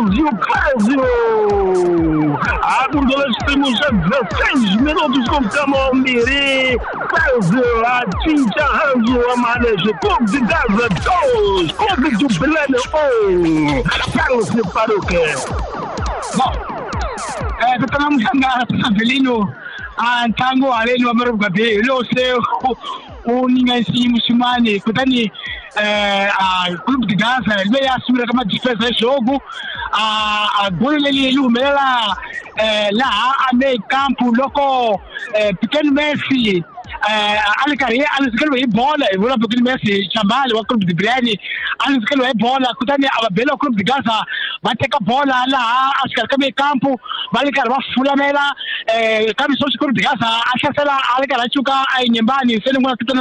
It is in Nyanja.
Clésio. Nós temos já 16 minutos com Camões. Clésio, a Tincha Ranzo, a Manejo, Clube de Gaza 2, Clube de Belém 1. Carlos de Paruque. Bom, estamos a Belino, a Tango, a Leno, a Marugabe, eu sei o ninguém se muçulmane, Kutani, a Clube de Gaza, ele vai assumir como defesa de jogo, a Golele Lumela, lá, a meio campo, loco, pequeno Messi. Alicari, Alicari bola, eu vou porque Messi chamar o clube de Brani, Alicari bola, Kutani, a bela clube de Gaza, vai ter a bola lá, as caras campo, vai ligar uma fulamela, cabe só o clube de Gaza, acha que ela Alicari chuca aí Nyambani, se não